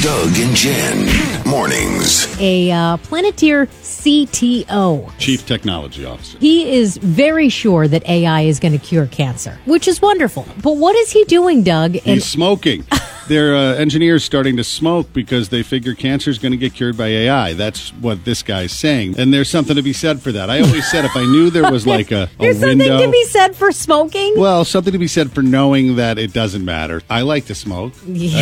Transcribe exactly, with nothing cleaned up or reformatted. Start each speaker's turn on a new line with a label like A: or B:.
A: Doug and Jen. Mornings.
B: A uh, Planeteer C T O.
C: Chief Technology Officer.
B: He is very sure that A I is going to cure cancer, which is wonderful. But what is he doing, Doug?
C: He's
B: And
C: smoking. Their uh, engineers starting to smoke because they figure cancer is going to get cured by A I. That's what this guy's saying. And there's something to be said for that. I always said if I knew there was like a, a
B: there's
C: window.
B: something to be said for smoking?
C: Well, something to be said for knowing that it doesn't matter. I like to smoke.
B: Yeah.